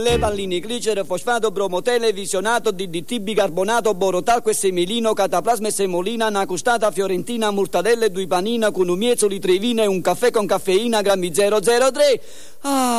Le palline, glicere, fosfato, bromotele, visionato, DDT, bicarbonato, borotalco e semelino, cataplasma e semolina, una costata fiorentina, mortadelle, due panina, con un miezzo di trevina e un caffè con caffeina, grammi 003. Ah!